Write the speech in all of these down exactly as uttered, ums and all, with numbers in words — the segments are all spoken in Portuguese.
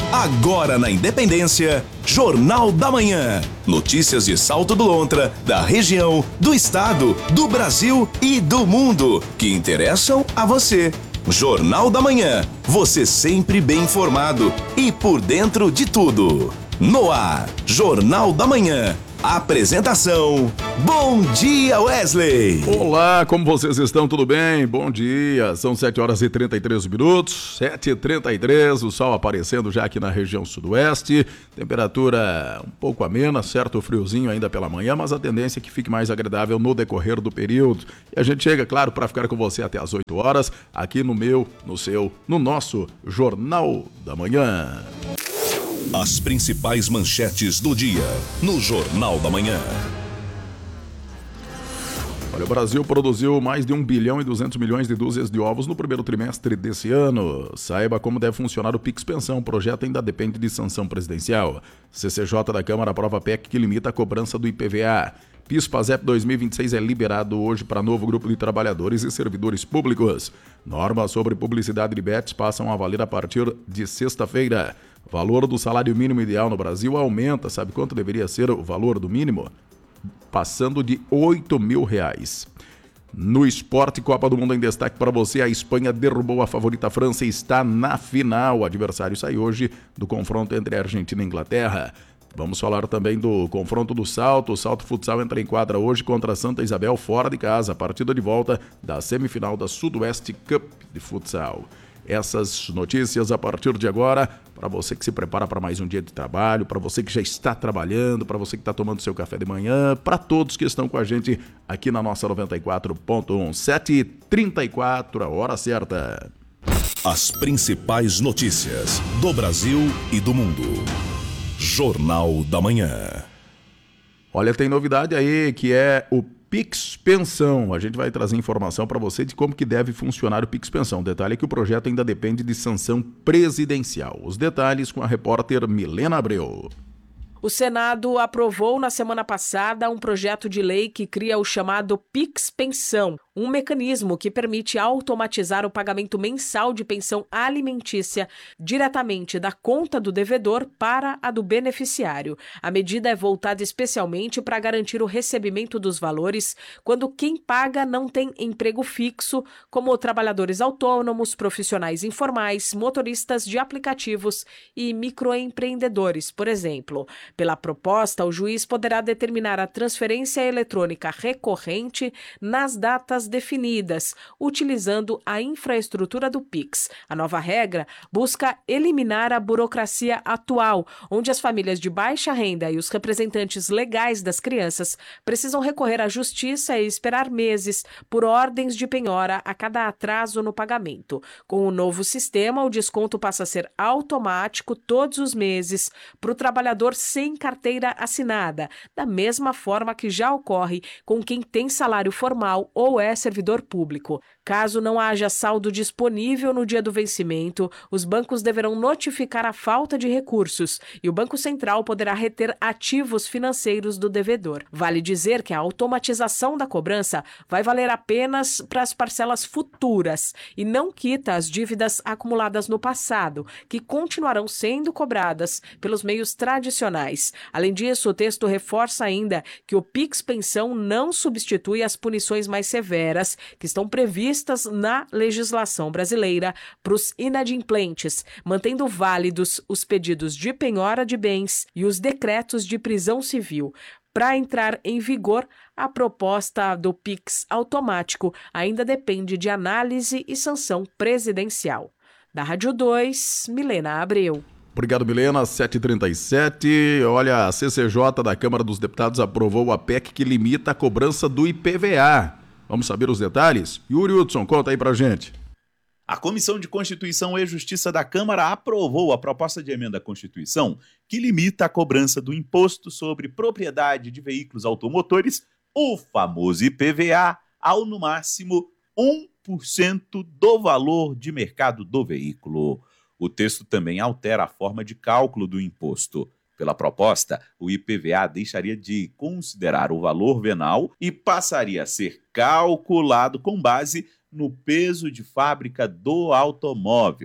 Agora na Independência, Jornal da Manhã. Notícias de Salto do Lontra, da região, do estado, do Brasil e do mundo, que interessam a você. Jornal da Manhã, você sempre bem informado e por dentro de tudo. No ar, Jornal da Manhã. Apresentação, Bom Dia Wesley. Olá, como vocês estão? Tudo bem? Bom dia, são sete horas e trinta e três minutos, sete e trinta e três, o sol aparecendo já aqui na região sudoeste, temperatura um pouco amena, certo friozinho ainda pela manhã, mas a tendência é que fique mais agradável no decorrer do período. E a gente chega, claro, para ficar com você até as oito horas, aqui no meu, no seu, no nosso Jornal da Manhã. As principais manchetes do dia, no Jornal da Manhã. Olha, o Brasil produziu mais de um bilhão e duzentos milhões de dúzias de ovos no primeiro trimestre desse ano. Saiba como deve funcionar o Pix Pensão. O projeto ainda depende de sanção presidencial. C C J da Câmara aprova P E C que limita a cobrança do I P V A. PIS/PASEP dois mil e vinte e seis é liberado hoje para novo grupo de trabalhadores e servidores públicos. Normas sobre publicidade de bets passam a valer a partir de sexta-feira. Valor do salário mínimo ideal no Brasil aumenta. Sabe quanto deveria ser o valor do mínimo? Passando de oito mil reais. No esporte, Copa do Mundo em destaque para você. A Espanha derrubou a favorita França e está na final. O adversário sai hoje do confronto entre a Argentina e a Inglaterra. Vamos falar também do confronto do salto. O Salto Futsal entra em quadra hoje contra a Santa Isabel fora de casa. A partida de volta da semifinal da Sudoeste Cup de Futsal. Essas notícias a partir de agora, para você que se prepara para mais um dia de trabalho, para você que já está trabalhando, para você que está tomando seu café de manhã, para todos que estão com a gente aqui na nossa noventa e quatro ponto um, sete e trinta e quatro, a hora certa. As principais notícias do Brasil e do mundo. Jornal da Manhã. Olha, tem novidade aí que é o Pix Pensão. A gente vai trazer informação para você de como que deve funcionar o Pix Pensão. Detalhe é que o projeto ainda depende de sanção presidencial. Os detalhes com a repórter Milena Abreu. O Senado aprovou na semana passada um projeto de lei que cria o chamado Pix Pensão, um mecanismo que permite automatizar o pagamento mensal de pensão alimentícia diretamente da conta do devedor para a do beneficiário. A medida é voltada especialmente para garantir o recebimento dos valores quando quem paga não tem emprego fixo, como trabalhadores autônomos, profissionais informais, motoristas de aplicativos e microempreendedores, por exemplo. Pela proposta, o juiz poderá determinar a transferência eletrônica recorrente nas datas definidas, utilizando a infraestrutura do Pix. A nova regra busca eliminar a burocracia atual, onde as famílias de baixa renda e os representantes legais das crianças precisam recorrer à justiça e esperar meses por ordens de penhora a cada atraso no pagamento. Com o novo sistema, o desconto passa a ser automático todos os meses para o trabalhador sem carteira assinada, da mesma forma que já ocorre com quem tem salário formal ou é servidor público. Caso não haja saldo disponível no dia do vencimento, os bancos deverão notificar a falta de recursos e o Banco Central poderá reter ativos financeiros do devedor. Vale dizer que a automatização da cobrança vai valer apenas para as parcelas futuras e não quita as dívidas acumuladas no passado, que continuarão sendo cobradas pelos meios tradicionais. Além disso, o texto reforça ainda que o Pix Pensão não substitui as punições mais severas que estão previstas na legislação brasileira para os inadimplentes, mantendo válidos os pedidos de penhora de bens e os decretos de prisão civil. Para entrar em vigor, a proposta do Pix automático ainda depende de análise e sanção presidencial. Da Rádio dois, Milena Abreu. Obrigado, Milena. sete e trinta e sete. Olha, a C C J da Câmara dos Deputados aprovou a P E C que limita a cobrança do I P V A. Vamos saber os detalhes? Yuri Hudson, conta aí pra gente. A Comissão de Constituição e Justiça da Câmara aprovou a proposta de emenda à Constituição que limita a cobrança do Imposto sobre Propriedade de Veículos Automotores, o famoso I P V A, ao no máximo um por cento do valor de mercado do veículo. O texto também altera a forma de cálculo do imposto. Pela proposta, o I P V A deixaria de considerar o valor venal e passaria a ser calculado com base no peso de fábrica do automóvel.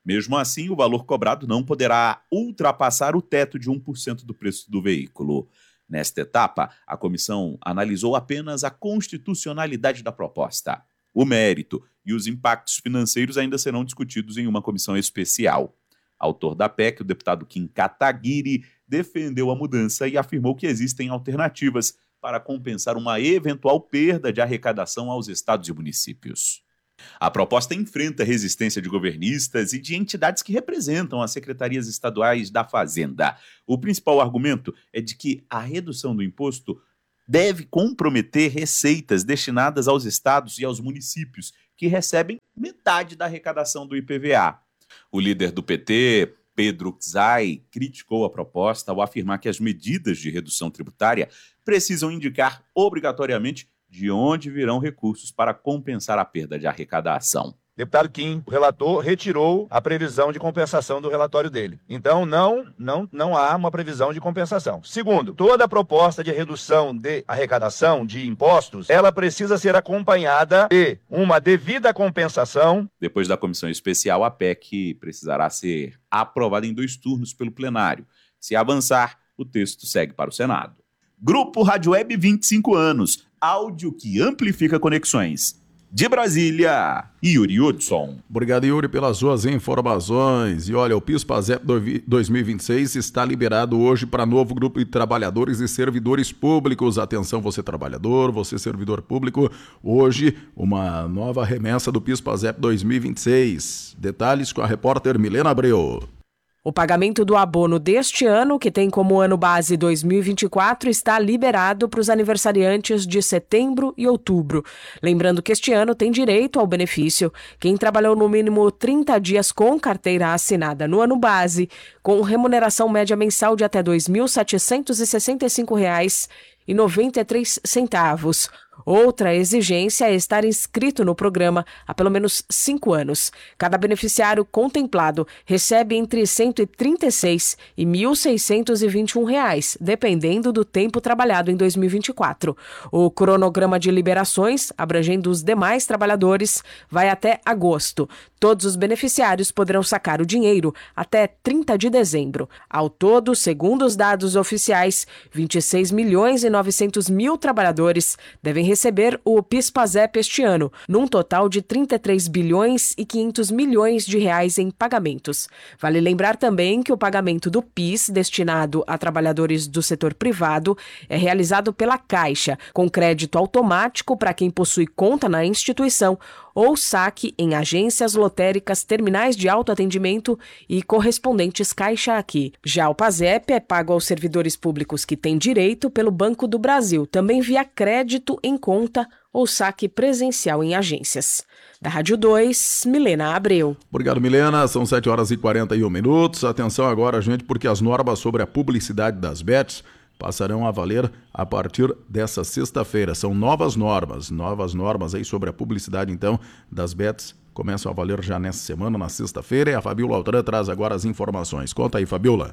Mesmo assim, o valor cobrado não poderá ultrapassar o teto de um por cento do preço do veículo. Nesta etapa, a comissão analisou apenas a constitucionalidade da proposta. O mérito e os impactos financeiros ainda serão discutidos em uma comissão especial. Autor da P E C, o deputado Kim Kataguiri, defendeu a mudança e afirmou que existem alternativas para compensar uma eventual perda de arrecadação aos estados e municípios. A proposta enfrenta resistência de governistas e de entidades que representam as secretarias estaduais da Fazenda. O principal argumento é de que a redução do imposto deve comprometer receitas destinadas aos estados e aos municípios, que recebem metade da arrecadação do I P V A. O líder do P T, Pedro Czai, criticou a proposta ao afirmar que as medidas de redução tributária precisam indicar obrigatoriamente de onde virão recursos para compensar a perda de arrecadação. Deputado Kim, o relator, retirou a previsão de compensação do relatório dele. Então, não, não, não há uma previsão de compensação. Segundo, toda proposta de redução de arrecadação de impostos, ela precisa ser acompanhada de uma devida compensação. Depois da comissão especial, a P E C precisará ser aprovada em dois turnos pelo plenário. Se avançar, o texto segue para o Senado. Grupo Rádio Web vinte e cinco anos. Áudio que amplifica conexões. De Brasília, Yuri Hudson. Obrigado, Yuri, pelas suas informações. E olha, o PIS/PASEP dois mil e vinte e seis está liberado hoje para novo grupo de trabalhadores e servidores públicos. Atenção, você trabalhador, você servidor público. Hoje, uma nova remessa do PIS/PASEP dois mil e vinte e seis. Detalhes com a repórter Milena Abreu. O pagamento do abono deste ano, que tem como ano base dois mil e vinte e quatro, está liberado para os aniversariantes de setembro e outubro. Lembrando que este ano tem direito ao benefício quem trabalhou no mínimo trinta dias com carteira assinada no ano base, com remuneração média mensal de até dois mil setecentos e sessenta e cinco reais e noventa e três centavos. Outra exigência é estar inscrito no programa há pelo menos cinco anos. Cada beneficiário contemplado recebe entre cento e trinta e seis e mil seiscentos e vinte e um reais, dependendo do tempo trabalhado em dois mil e vinte e quatro. O cronograma de liberações, abrangendo os demais trabalhadores, vai até agosto. Todos os beneficiários poderão sacar o dinheiro até trinta de dezembro. Ao todo, segundo os dados oficiais, vinte e seis milhões e novecentos mil trabalhadores devem receber o PIS/PASEP este ano, num total de trinta e três bilhões e quinhentos milhões de reais em pagamentos. Vale lembrar também que o pagamento do PIS destinado a trabalhadores do setor privado é realizado pela Caixa, com crédito automático para quem possui conta na instituição ou saque em agências lotéricas, terminais de autoatendimento e correspondentes Caixa Aqui. Já o PASEP é pago aos servidores públicos que têm direito pelo Banco do Brasil, também via crédito em conta ou saque presencial em agências. Da Rádio dois, Milena Abreu. Obrigado, Milena. São sete horas e quarenta e um minutos. Atenção agora, gente, porque as normas sobre a publicidade das bets passarão a valer a partir dessa sexta-feira. São novas normas, novas normas aí sobre a publicidade, então, das bets. Começam a valer já nessa semana, na sexta-feira, e a Fabiola Altran traz agora as informações. Conta aí, Fabiola.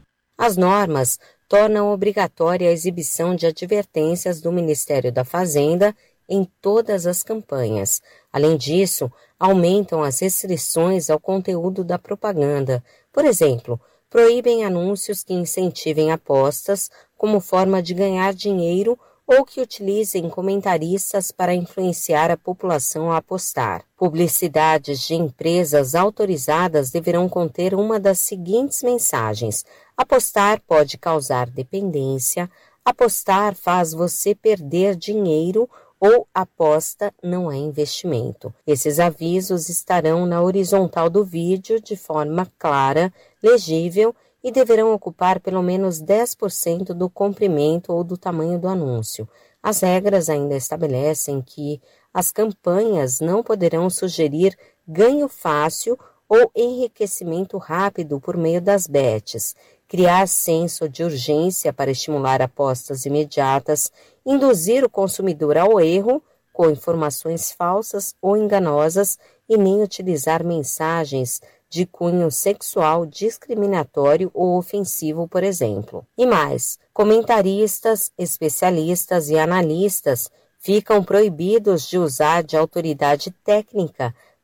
As normas tornam obrigatória a exibição de advertências do Ministério da Fazenda em todas as campanhas. Além disso, aumentam as restrições ao conteúdo da propaganda. Por exemplo, proíbem anúncios que incentivem apostas como forma de ganhar dinheiro ou que utilizem comentaristas para influenciar a população a apostar. Publicidades de empresas autorizadas deverão conter uma das seguintes mensagens: apostar pode causar dependência, apostar faz você perder dinheiro ou aposta não é investimento. Esses avisos estarão na horizontal do vídeo de forma clara, legível e deverão ocupar pelo menos dez por cento do comprimento ou do tamanho do anúncio. As regras ainda estabelecem que as campanhas não poderão sugerir ganho fácil ou enriquecimento rápido por meio das bets, criar senso de urgência para estimular apostas imediatas, induzir o consumidor ao erro com informações falsas ou enganosas e nem utilizar mensagens de cunho sexual discriminatório ou ofensivo, por exemplo. E mais, comentaristas, especialistas e analistas ficam proibidos de usar de autoridade técnica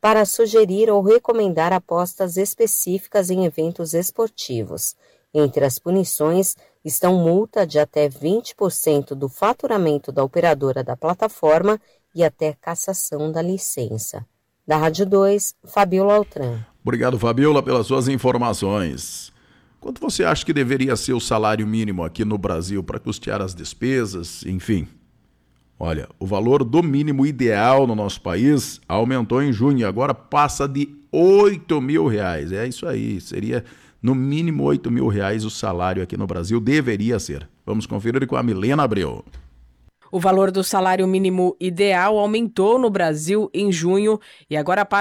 para sugerir ou recomendar apostas específicas em eventos esportivos. Entre as punições estão multa de até vinte por cento do faturamento da operadora da plataforma e até cassação da licença. Da Rádio dois, Fabiola Altran. Obrigado, Fabiola, pelas suas informações. Quanto você acha que deveria ser o salário mínimo aqui no Brasil para custear as despesas, enfim? Olha, o valor do mínimo ideal no nosso país aumentou em junho e agora passa de oito mil reais. É isso aí, seria no mínimo oito mil reais o salário aqui no Brasil, deveria ser. Vamos conferir com a Milena Abreu. O valor do salário mínimo ideal aumentou no Brasil em junho e agora passa